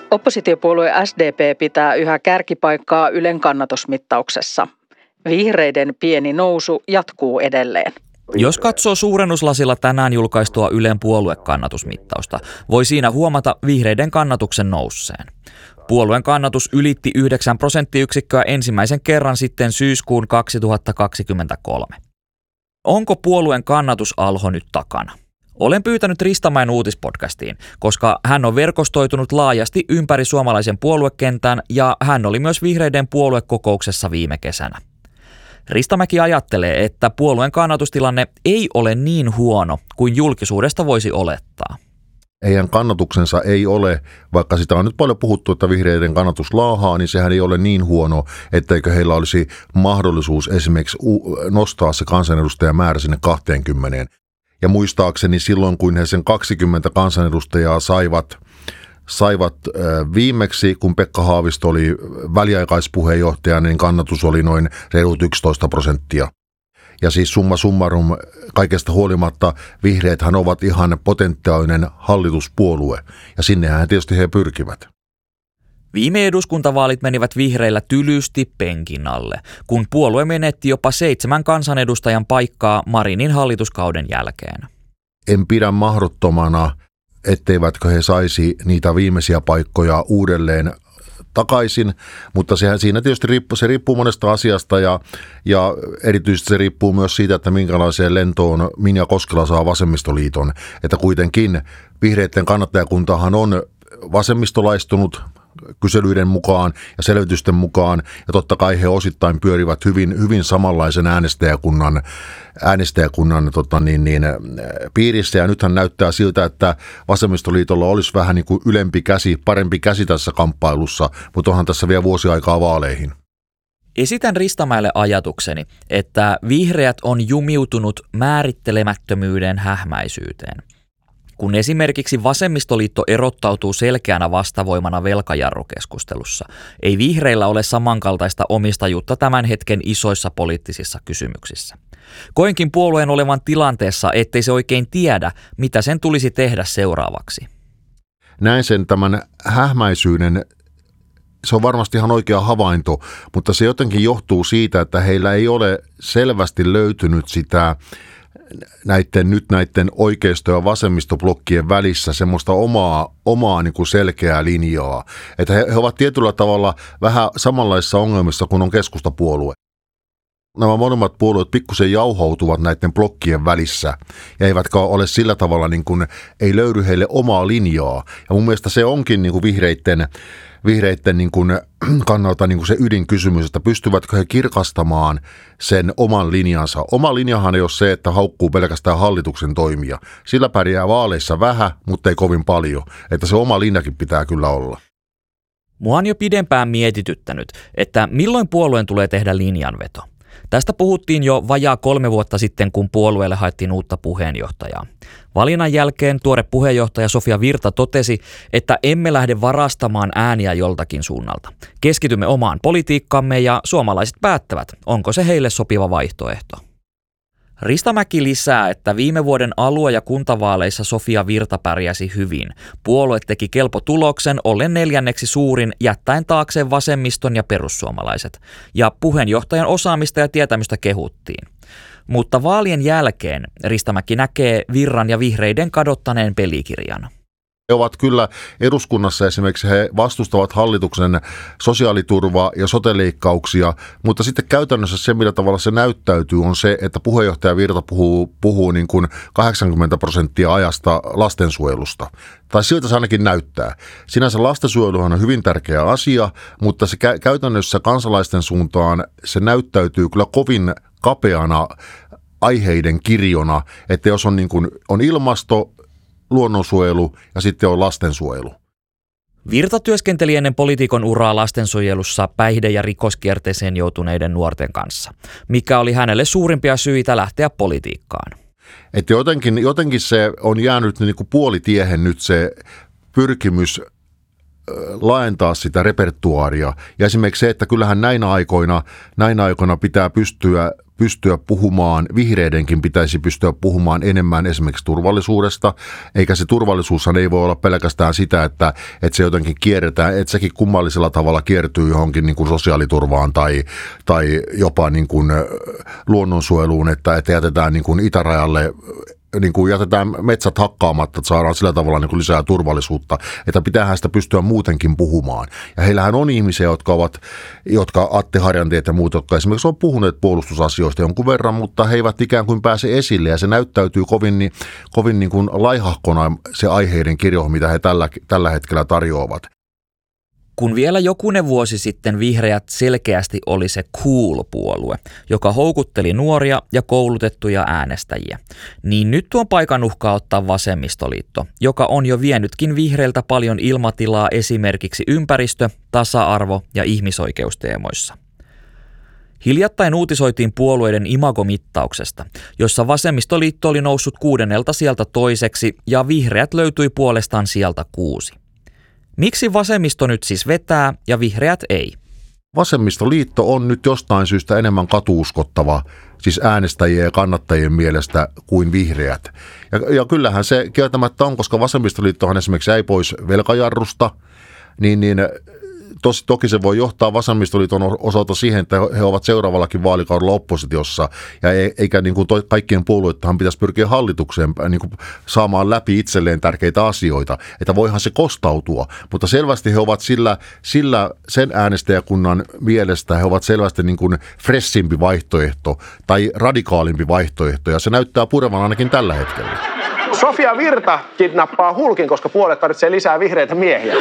Oppositiopuolue SDP pitää yhä kärkipaikkaa Ylen kannatusmittauksessa. Vihreiden pieni nousu jatkuu edelleen. Jos katsoo suurennuslasilla tänään julkaistua Ylen puoluekannatusmittausta, voi siinä huomata vihreiden kannatuksen nousseen. Puolueen kannatus ylitti 9 prosenttiyksikköä ensimmäisen kerran sitten syyskuun 2023. Onko puolueen kannatusalho nyt takana? Olen pyytänyt Ristamäen uutispodcastiin, koska hän on verkostoitunut laajasti ympäri suomalaisen puoluekentän ja hän oli myös vihreiden puoluekokouksessa viime kesänä. Ristamäki ajattelee, että puolueen kannatustilanne ei ole niin huono kuin julkisuudesta voisi olettaa. Heidän kannatuksensa ei ole, vaikka sitä on nyt paljon puhuttu, että vihreiden kannatus laahaa, niin sehän ei ole niin huono, etteikö heillä olisi mahdollisuus esimerkiksi nostaa se kansanedustajamäärä sinne 20. Ja muistaakseni silloin, kun he sen 20 kansanedustajaa saivat viimeksi, kun Pekka Haavisto oli väliaikaispuheenjohtaja, niin kannatus oli noin reilut 11%. Ja siis summa summarum, kaikesta huolimatta vihreäthän ovat ihan potentiaalinen hallituspuolue, ja sinnehän tietysti he pyrkivät. Viime eduskuntavaalit menivät vihreillä tylysti penkin alle, kun puolue menetti jopa 7 kansanedustajan paikkaa Marinin hallituskauden jälkeen. En pidä mahdottomana, etteivätkö he saisi niitä viimeisiä paikkoja uudelleen takaisin, mutta siinä tietysti riippuu monesta asiasta ja erityisesti se riippuu myös siitä, että minkälaiseen lentoon Minja Koskela saa vasemmistoliiton, että kuitenkin vihreiden kannattajakuntahan on vasemmistolaistunut kyselyiden mukaan ja selvitysten mukaan, ja totta kai he osittain pyörivät hyvin samanlaisen äänestäjäkunnan piirissä, ja nythän näyttää siltä, että vasemmistoliitolla olisi vähän niin kuin ylempi käsi, parempi käsi tässä kamppailussa, mutta onhan tässä vielä vuosi aikaa vaaleihin. Esitän Ristamäelle ajatukseni, että vihreät on jumiutunut määrittelemättömyyden hähmäisyyteen. Kun esimerkiksi vasemmistoliitto erottautuu selkeänä vastavoimana velkajarrukeskustelussa, ei vihreillä ole samankaltaista omistajuutta tämän hetken isoissa poliittisissa kysymyksissä. Koinkin puolueen olevan tilanteessa, ettei se oikein tiedä, mitä sen tulisi tehdä seuraavaksi. Näin sen tämän hähmäisyyden, se on varmasti ihan oikea havainto, mutta se jotenkin johtuu siitä, että heillä ei ole selvästi löytynyt sitä näiden oikeisto- ja vasemmistoblokkien välissä semmoista omaa niin kuin selkeää linjaa. Että he ovat tietyllä tavalla vähän samanlaisissa ongelmissa kuin on keskustapuolue. Nämä molemmat puolueet pikkusen jauhautuvat näiden blokkien välissä ja eivätkä ole sillä tavalla, niin kuin ei löydy heille omaa linjaa. Ja mun mielestä se onkin niin kuin vihreitten niin kuin kannalta niin kuin se ydinkysymys, että pystyvätkö he kirkastamaan sen oman linjansa. Oma linjahan ei ole se, että haukkuu pelkästään hallituksen toimia. Sillä pärjää vaaleissa vähän, mutta ei kovin paljon. Että se oma linjakin pitää kyllä olla. Mua on jo pidempään mietityttänyt, että milloin puolueen tulee tehdä linjanveto. Tästä puhuttiin jo vajaa 3 vuotta sitten, kun puolueelle haettiin uutta puheenjohtajaa. Valinnan jälkeen tuore puheenjohtaja Sofia Virta totesi, että emme lähde varastamaan ääniä joltakin suunnalta. Keskitymme omaan politiikkaamme ja suomalaiset päättävät, onko se heille sopiva vaihtoehto. Ristamäki lisää, että viime vuoden alue- ja kuntavaaleissa Sofia Virta pärjäsi hyvin. Puolue teki kelpo tuloksen, ollen 4. suurin, jättäen taakseen vasemmiston ja perussuomalaiset. Ja puheenjohtajan osaamista ja tietämystä kehuttiin. Mutta vaalien jälkeen Ristamäki näkee Virran ja vihreiden kadottaneen pelikirjan. He ovat kyllä eduskunnassa esimerkiksi, he vastustavat hallituksen sosiaaliturva- ja sote-leikkauksia, mutta sitten käytännössä se, millä tavalla se näyttäytyy, on se, että puheenjohtaja Virta puhuu niin kuin 80% ajasta lastensuojelusta. Tai siltä se ainakin näyttää. Sinänsä lastensuojeluhan on hyvin tärkeä asia, mutta se käytännössä kansalaisten suuntaan se näyttäytyy kyllä kovin kapeana aiheiden kirjona, että jos on, niin kuin, on ilmasto, luonnonsuojelu ja sitten on lastensuojelu. Virta työskenteli ennen poliitikon uraa lastensuojelussa päihde- ja rikoskierteeseen joutuneiden nuorten kanssa, mikä oli hänelle suurimpia syitä lähteä politiikkaan. Että jotenkin se on jäänyt niin kuin puolitiehen nyt se pyrkimys laajentaa sitä repertuaaria. Ja esimerkiksi se, että kyllähän näinä aikoina pitää pystyä puhumaan, vihreidenkin pitäisi pystyä puhumaan enemmän esimerkiksi turvallisuudesta, eikä se turvallisuushan ei voi olla pelkästään sitä, että se jotenkin kierretään, että sekin kummallisella tavalla kiertyy johonkin niin kuin sosiaaliturvaan tai jopa niin kuin luonnonsuojeluun, että jätetään niin kuin itärajalle, niin kuin jätetään metsät hakkaamatta, että saadaan sillä tavalla niin kuin lisää turvallisuutta, että pitäähän sitä pystyä muutenkin puhumaan. Ja heillähän on ihmisiä, jotka Atte Harjanteet ja muut, jotka esimerkiksi on puhuneet puolustusasioista jonkun verran, mutta he eivät ikään kuin pääse esille, ja se näyttäytyy kovin niin kuin laihahkona se aiheiden kirjo, mitä he tällä hetkellä tarjoavat. Kun vielä jokunen vuosi sitten vihreät selkeästi oli se cool-puolue, joka houkutteli nuoria ja koulutettuja äänestäjiä, niin nyt tuon paikan uhkaa ottaa vasemmistoliitto, joka on jo vienytkin vihreiltä paljon ilmatilaa esimerkiksi ympäristö-, tasa-arvo- ja ihmisoikeusteemoissa. Hiljattain uutisoitiin puolueiden imagomittauksesta, jossa vasemmistoliitto oli noussut 6. sieltä toiseksi ja vihreät löytyi puolestaan sieltä 6. Miksi vasemmisto nyt siis vetää ja vihreät ei? Vasemmistoliitto on nyt jostain syystä enemmän katuuskottava, siis äänestäjien ja kannattajien mielestä kuin vihreät. Ja kyllähän se kieltämättä on, koska vasemmistoliittohan esimerkiksi jäi pois velkajarrusta, niin toki se voi johtaa vasemmistoliiton osalta siihen, että he ovat seuraavallakin vaalikaudella oppositiossa, ja eikä niin kuin kaikkien puolueitahan pitäisi pyrkiä hallitukseen niin kuin saamaan läpi itselleen tärkeitä asioita, että voihan se kostautua, mutta selvästi he ovat sen äänestäjäkunnan mielestä he ovat selvästi niin kuin freshimpi vaihtoehto tai radikaalimpi vaihtoehto, ja se näyttää purevan ainakin tällä hetkellä. Sofia Virta kidnappaa Hulkin, koska puolet tarvitsee lisää vihreitä miehiä.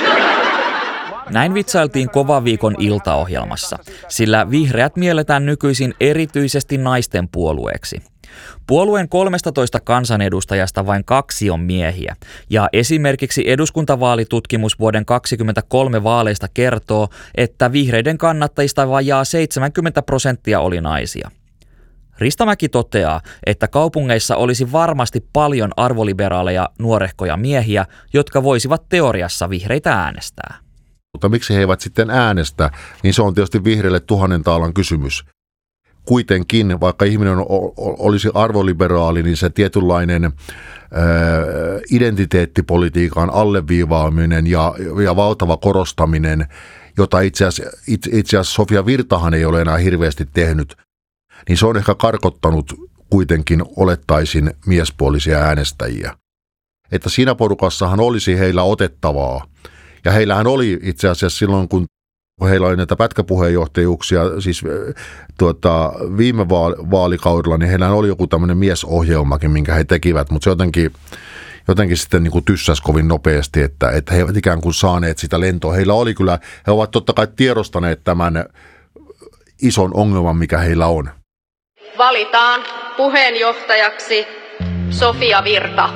Näin vitsailtiin Kovan viikon iltaohjelmassa, sillä vihreät mielletään nykyisin erityisesti naisten puolueeksi. Puolueen 13 kansanedustajasta vain 2 on miehiä, ja esimerkiksi eduskuntavaalitutkimus vuoden 2023 vaaleista kertoo, että vihreiden kannattajista vajaa 70% oli naisia. Ristamäki toteaa, että kaupungeissa olisi varmasti paljon arvoliberaaleja nuorehkoja miehiä, jotka voisivat teoriassa vihreitä äänestää. Mutta miksi he eivät sitten äänestä, niin se on tietysti vihreille 1000 taalan kysymys. Kuitenkin, vaikka ihminen olisi arvoliberaali, niin se tietynlainen identiteettipolitiikan alleviivaaminen ja valtava korostaminen, jota itse asiassa Sofia Virtahan ei ole enää hirveästi tehnyt, niin se on ehkä karkottanut kuitenkin olettaisin miespuolisia äänestäjiä. Että siinä porukassahan olisi heillä otettavaa. Ja heillähän oli itse asiassa silloin, kun heillä oli näitä pätkäpuheenjohtajuuksia, siis viime vaalikaudella, niin heillähän oli joku tämmöinen miesohjelmakin, minkä he tekivät, mutta se jotenkin sitten niin kuin tyssäsi kovin nopeasti, että he eivät ikään kuin saaneet sitä lentoa. Heillä oli kyllä, he ovat totta kai tiedostaneet tämän ison ongelman, mikä heillä on. Valitaan puheenjohtajaksi Sofia Virta.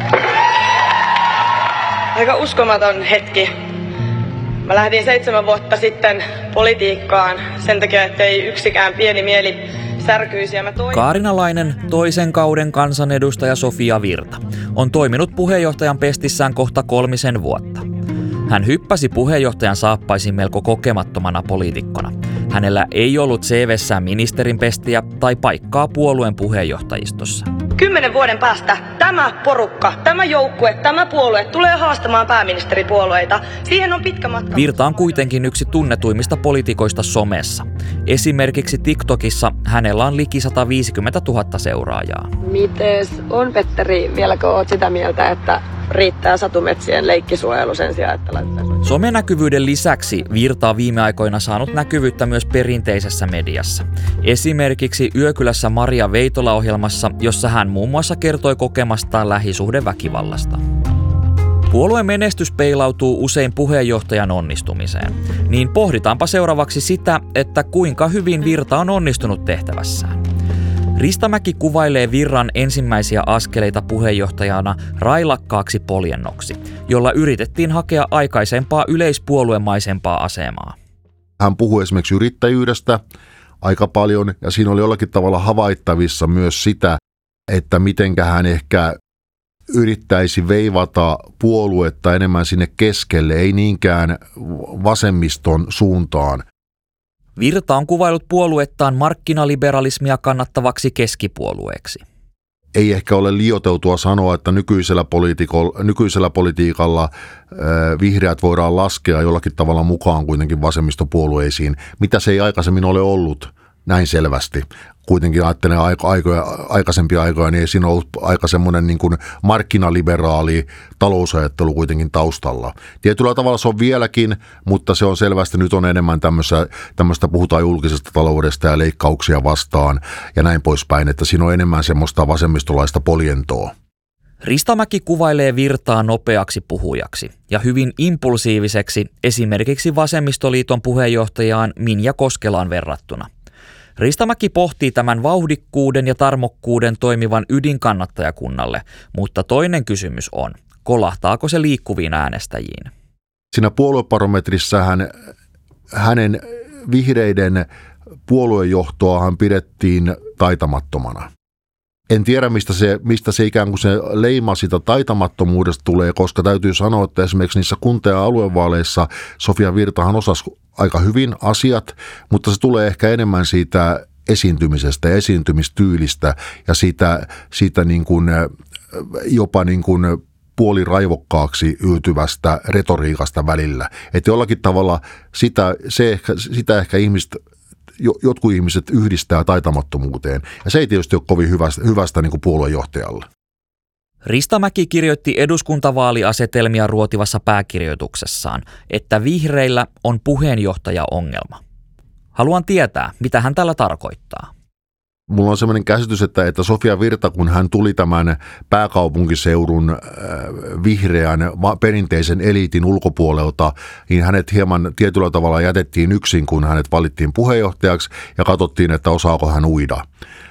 Aika uskomaton hetki. Mä lähdin 7 vuotta sitten politiikkaan sen takia, ettei yksikään pieni mieli särkyisi. Kaarinalainen, toisen kauden kansanedustaja Sofia Virta on toiminut puheenjohtajan pestissään kohta 3 vuotta. Hän hyppäsi puheenjohtajan saappaisiin melko kokemattomana poliitikkona. Hänellä ei ollut CV:ssään ministerin pestiä tai paikkaa puolueen puheenjohtajistossa. 10 vuoden päästä tämä porukka, tämä joukkue, tämä puolue tulee haastamaan pääministeripuolueita. Siihen on pitkä matka. Virta on kuitenkin yksi tunnetuimmista poliitikoista somessa. Esimerkiksi TikTokissa hänellä on liki 150 000 seuraajaa. Mites on, Petteri, vieläkö oot sitä mieltä, että riittää satumetsien leikkisuojelu sen sijaan, että laitetaan? Somenäkyvyyden lisäksi Virta on viime aikoina saanut näkyvyyttä myös perinteisessä mediassa. Esimerkiksi Yökylässä Maria Veitola-ohjelmassa, jossa hän muun muassa kertoi kokemastaan lähisuhdeväkivallasta. Puolueen menestys peilautuu usein puheenjohtajan onnistumiseen. Niin pohditaanpa seuraavaksi sitä, että kuinka hyvin Virta on onnistunut tehtävässään. Ristamäki kuvailee Virran ensimmäisiä askeleita puheenjohtajana railakkaaksi poljennoksi, jolla yritettiin hakea aikaisempaa yleispuoluemaisempaa asemaa. Hän puhui esimerkiksi yrittäjyydestä aika paljon, ja siinä oli jollakin tavalla havaittavissa myös sitä, että mitenkä hän ehkä yrittäisi veivata puoluetta enemmän sinne keskelle, ei niinkään vasemmiston suuntaan. Virta on kuvaillut puoluettaan markkinaliberalismia kannattavaksi keskipuolueeksi. Ei ehkä ole liioiteltua sanoa, että nykyisellä politiikalla vihreät voidaan laskea jollakin tavalla mukaan kuitenkin vasemmistopuolueisiin, mitä se ei aikaisemmin ole ollut näin selvästi. Kuitenkin ajattelen aikaisempia aikoja, niin ei siinä ollut aika semmoinen niin kuin markkinaliberaali talousajattelu kuitenkin taustalla. Tietyllä tavalla se on vieläkin, mutta se on selvästi, nyt on enemmän tämmöistä puhutaan julkisesta taloudesta ja leikkauksia vastaan ja näin poispäin, että siinä on enemmän semmoista vasemmistolaista poljentoa. Ristamäki kuvailee Virtaa nopeaksi puhujaksi ja hyvin impulsiiviseksi esimerkiksi Vasemmistoliiton puheenjohtajaan Minja Koskelaan verrattuna. Ristamäki pohtii tämän vauhdikkuuden ja tarmokkuuden toimivan ydinkannattajakunnalle, mutta toinen kysymys on, kolahtaako se liikkuviin äänestäjiin? Siinä puoluebarometrissa hänen vihreiden puoluejohtoahan pidettiin taitamattomana. En tiedä, mistä se ikään kuin se leima sitä taitamattomuudesta tulee, koska täytyy sanoa, että esimerkiksi niissä kunta- ja aluevaaleissa Sofia Virtahan osasi aika hyvin asiat, mutta se tulee ehkä enemmän siitä esiintymisestä ja esiintymistyylistä ja siitä niin kuin, jopa niin kuin puoliraivokkaaksi yltyvästä retoriikasta välillä. Että jollakin tavalla sitä ehkä jotkut ihmiset yhdistää taitamattomuuteen, ja se ei tietysti ole kovin hyvästä niin kuin puoluejohtajalle. Ristamäki kirjoitti eduskuntavaaliasetelmia ruotivassa pääkirjoituksessaan, että vihreillä on puheenjohtajaongelma. Haluan tietää, mitä hän tällä tarkoittaa. Mulla on sellainen käsitys, että Sofia Virta, kun hän tuli tämän pääkaupunkiseudun vihreän perinteisen eliitin ulkopuolelta, niin hänet hieman tietyllä tavalla jätettiin yksin, kun hänet valittiin puheenjohtajaksi ja katsottiin, että osaako hän uida.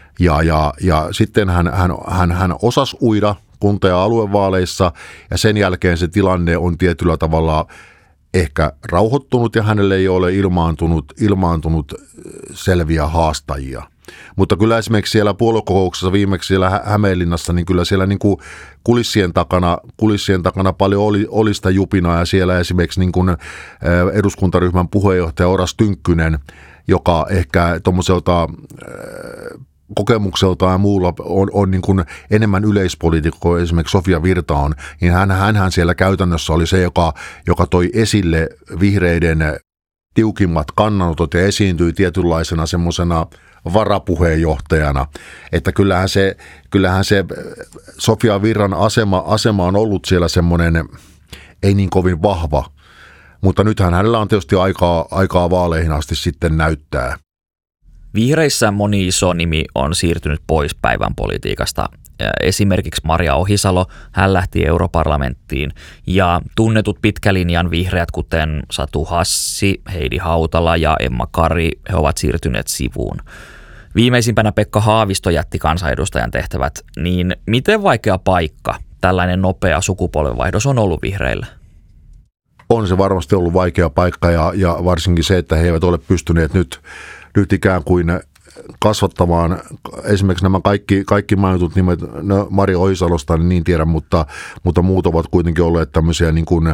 Ja sitten hän osasi uida kunta- ja aluevaaleissa ja sen jälkeen se tilanne on tietyllä tavalla ehkä rauhoittunut ja hänelle ei ole ilmaantunut selviä haastajia. Mutta kyllä esimerkiksi siellä puoluekokouksessa viimeksi siellä Hämeenlinnassa, niin kyllä siellä niin kuin kulissien takana paljon oli sitä jupinaa ja siellä esimerkiksi niin kuin eduskuntaryhmän puheenjohtaja Oras Tynkkynen, joka ehkä tuommoiselta kokemukselta ja muulla on niin kuin enemmän yleispoliitikko, esimerkiksi Sofia Virta on, niin hänhän siellä käytännössä oli se, joka toi esille vihreiden tiukimmat kannanotot ja esiintyi tietynlaisena semmoisena varapuheenjohtajana, että kyllähän se Sofia Virran asema on ollut siellä semmoinen ei niin kovin vahva, mutta nythän hänellä on tietysti aikaa vaaleihin asti sitten näyttää. Vihreissä moni iso nimi on siirtynyt pois päivän politiikasta. Esimerkiksi Maria Ohisalo, hän lähti europarlamenttiin ja tunnetut pitkälinjan vihreät, kuten Satu Hassi, Heidi Hautala ja Emma Kari, he ovat siirtyneet sivuun. Viimeisimpänä Pekka Haavisto jätti kansanedustajan tehtävät, niin miten vaikea paikka tällainen nopea sukupolvenvaihdos on ollut vihreillä? On se varmasti ollut vaikea paikka ja varsinkin se, että he eivät ole pystyneet nyt ikään kuin kasvattamaan esimerkiksi nämä kaikki mainitut nimet, no Maria Ohisalosta niin tiedän, mutta muut ovat kuitenkin olleet tämmöisiä niin kuin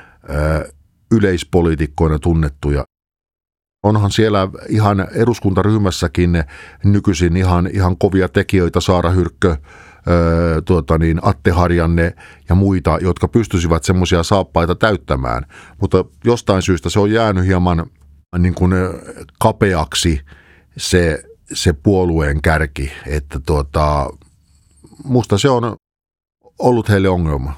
yleispoliitikkoina tunnettuja. Onhan siellä ihan eduskuntaryhmässäkin nykyisin ihan kovia tekijöitä, Saara Hyrkkö, Atte Harjanne ja muita, jotka pystyisivät semmoisia saappaita täyttämään, mutta jostain syystä se on jäänyt hieman niin kuin kapeaksi se puolueen kärki, että musta se on ollut heille ongelma.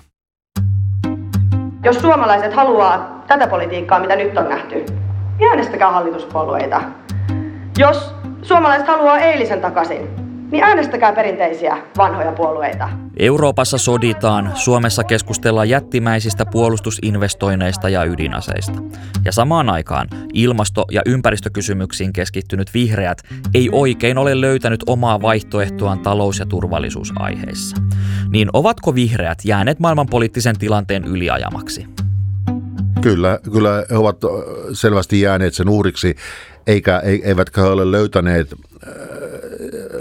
Jos suomalaiset haluaa tätä politiikkaa, mitä nyt on nähty, niin äänestäkää hallituspuolueita. Jos suomalaiset haluaa eilisen takaisin, niin äänestäkää perinteisiä vanhoja puolueita. Euroopassa soditaan, Suomessa keskustellaan jättimäisistä puolustusinvestoinneista ja ydinaseista. Ja samaan aikaan ilmasto- ja ympäristökysymyksiin keskittynyt vihreät ei oikein ole löytänyt omaa vaihtoehtoaan talous- ja turvallisuusaiheissa. Niin ovatko vihreät jääneet maailmanpoliittisen tilanteen yliajamaksi? Kyllä he ovat selvästi jääneet sen uhriksi, eivätkä he ole löytäneet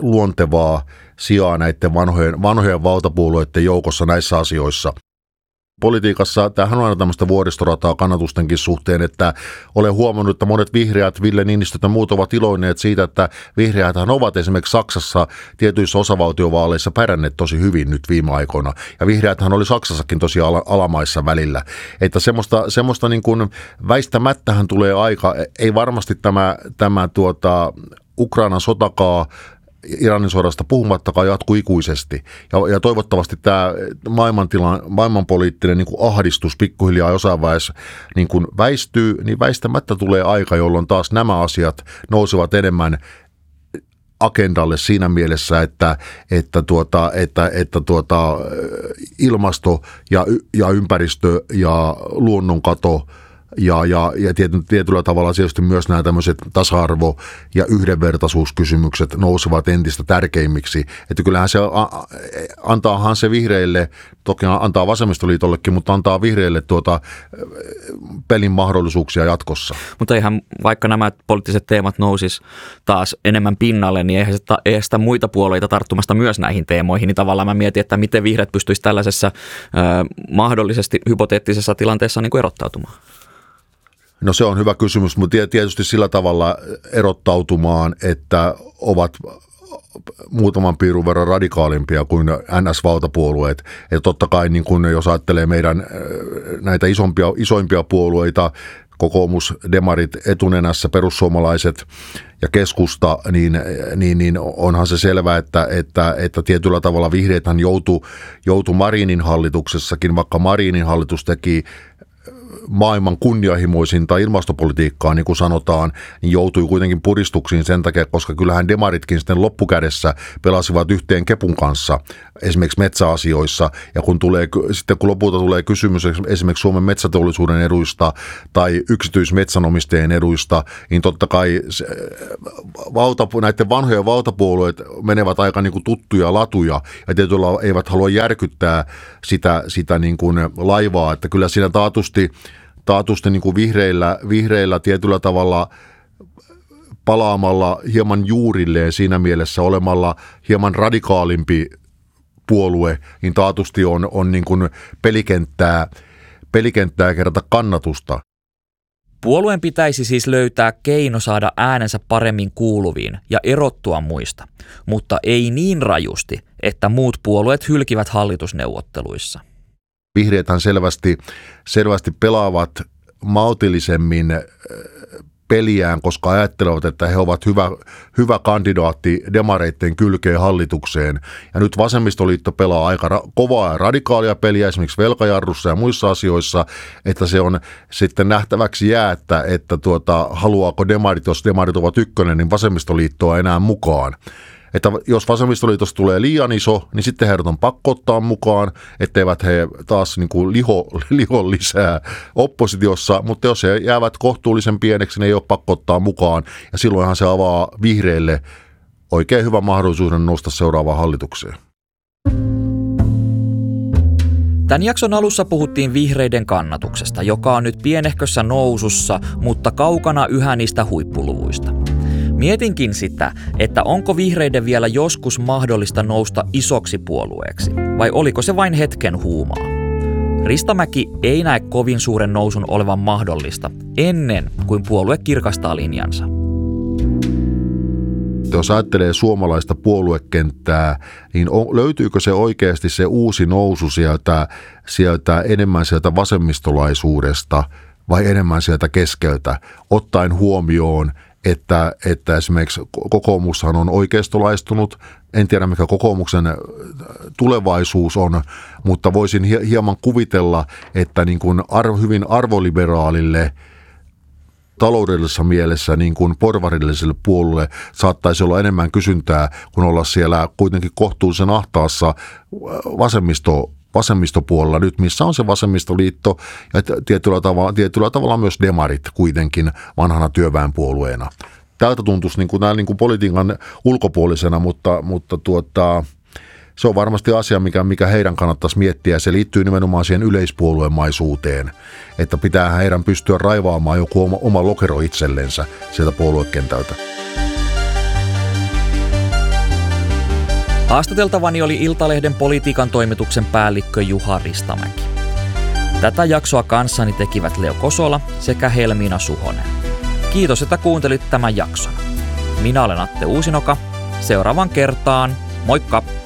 luontevaa sijaa näiden vanhojen valtapuolueiden joukossa näissä asioissa. Politiikassa tämähän on aina tämmöistä vuoristorataa kannatustenkin suhteen, että olen huomannut, että monet vihreät, Ville Niinistö ja muut ovat iloinneet siitä, että vihreäthän ovat esimerkiksi Saksassa tietyissä osavaltiovaaleissa pärjänneet tosi hyvin nyt viime aikoina. Ja vihreäthän oli Saksassakin tosi alamaissa välillä. Että semmoista niin kuin väistämättähän tulee aika, ei varmasti tämä Ukrainan sotakaan, Iranin sodasta puhumattakaan jatkuu ikuisesti. Ja toivottavasti tämä maailmanpoliittinen niin kuin ahdistus pikkuhiljaa jossain vaiheessa niin kuin väistyy, niin väistämättä tulee aika, jolloin taas nämä asiat nousevat enemmän agendalle siinä mielessä, että ilmasto ja ympäristö ja luonnonkato ja tietyllä tavalla tietysti myös nämä tämmöiset tasa-arvo- ja yhdenvertaisuuskysymykset nousevat entistä tärkeimmiksi. Että kyllähän se antaahan se vihreille, toki antaa vasemmistoliitollekin, mutta antaa vihreille pelin mahdollisuuksia jatkossa. Mutta eihän vaikka nämä poliittiset teemat nousis taas enemmän pinnalle, niin eihän sitä muita puolueita tarttumasta myös näihin teemoihin. Niin tavallaan mä mietin, että miten vihreät pystyisi tällaisessa mahdollisesti hypoteettisessa tilanteessa niin kuin erottautumaan. No se on hyvä kysymys, mutta tietysti sillä tavalla erottautumaan, että ovat muutaman piirun verran radikaalimpia kuin NS-valtapuolueet. Ja totta kai niin kun jos ajattelee meidän näitä isoimpia puolueita, kokoomus, demarit etunenässä, perussuomalaiset ja keskusta, niin onhan se selvää, että tietyllä tavalla vihreäthän joutui Marinin hallituksessakin, vaikka Marinin hallitus teki maailman kunnianhimoisinta ilmastopolitiikkaa, niin kuin sanotaan, niin joutui kuitenkin puristuksiin sen takia, koska kyllähän demaritkin sitten loppukädessä pelasivat yhteen kepun kanssa esimerkiksi metsäasioissa, ja kun lopulta tulee kysymys esimerkiksi Suomen metsäteollisuuden eduista tai yksityismetsänomistajien eduista, niin totta kai näiden vanhojen valtapuolueet menevät aika niin kuin tuttuja latuja, ja tietyllä eivät halua järkyttää sitä niin kuin laivaa, että kyllä siinä taatusti niin kuin vihreillä tietyllä tavalla palaamalla hieman juurilleen siinä mielessä olemalla hieman radikaalimpi puolue, niin taatusti on niin kuin pelikenttää kerätä kannatusta. Puolueen pitäisi siis löytää keino saada äänensä paremmin kuuluviin ja erottua muista, mutta ei niin rajusti, että muut puolueet hylkivät hallitusneuvotteluissa. Vihreäthän selvästi pelaavat maltillisemmin peliään, koska ajattelevat, että he ovat hyvä kandidaatti demareitten kylkeen hallitukseen. Ja nyt vasemmistoliitto pelaa aika kovaa ja radikaalia peliä esimerkiksi velkajarrussa ja muissa asioissa, että se on sitten nähtäväksi jää, että haluaako demarit, jos demarit ovat ykkönen, niin vasemmistoliittoa enää mukaan. Että jos vasemmistoliitosta tulee liian iso, niin sitten heidät on pakko ottaa mukaan, etteivät he taas niin kuin liho lisää oppositiossa, mutta jos he jäävät kohtuullisen pieneksi, niin ei ole pakko ottaa mukaan, ja silloinhan se avaa vihreille oikein hyvän mahdollisuuden nousta seuraavaan hallitukseen. Tämän jakson alussa puhuttiin vihreiden kannatuksesta, joka on nyt pienehkössä nousussa, mutta kaukana yhä niistä huippuluvuista. Mietinkin sitä, että onko vihreiden vielä joskus mahdollista nousta isoksi puolueeksi, vai oliko se vain hetken huumaa? Ristamäki ei näe kovin suuren nousun olevan mahdollista ennen kuin puolue kirkastaa linjansa. Jos ajattelee suomalaista puoluekenttää, niin löytyykö se oikeasti se uusi nousu sieltä enemmän sieltä vasemmistolaisuudesta vai enemmän sieltä keskeltä, ottaen huomioon, että esimerkiksi kokoomushan on oikeistolaistunut. En tiedä, mikä kokoomuksen tulevaisuus on, mutta voisin hieman kuvitella, että niin kuin hyvin arvoliberaalille taloudellisessa mielessä niin kuin porvarilliselle puolueelle saattaisi olla enemmän kysyntää, kun olla siellä kuitenkin kohtuullisen ahtaassa vasemmistopuolella nyt, missä on se vasemmistoliitto ja tietyllä tavalla myös demarit kuitenkin vanhana työväenpuolueena. Tältä tuntuisi niin kuin politiikan ulkopuolisena, mutta se on varmasti asia, mikä heidän kannattaisi miettiä. Se liittyy nimenomaan siihen yleispuoluemaisuuteen, että pitää heidän pystyä raivaamaan joku oma lokero itsellensä sieltä puoluekentältä. Haastateltavani oli Iltalehden politiikan toimituksen päällikkö Juha Ristamäki. Tätä jaksoa kanssani tekivät Leo Kosola sekä Helmiina Suhonen. Kiitos, että kuuntelit tämän jakson. Minä olen Atte Uusinoka. Seuraavan kertaan. Moikka!